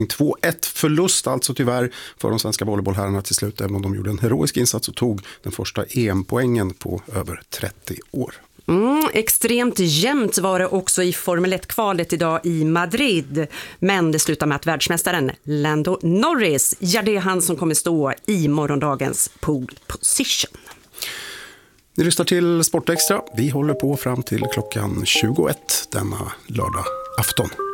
2-1 förlust alltså tyvärr för de svenska volleybollherrarna till slut, även om de gjorde en heroisk insats och tog den första EM-poängen på över 30 år. Extremt jämnt var det också i Formel 1-kvalet idag i Madrid. Men det slutar med att världsmästaren Lando Norris, ja, det är han som kommer stå i morgondagens pole position. Ni lyssnar till Sportextra. Vi håller på fram till klockan 21 denna lördag afton.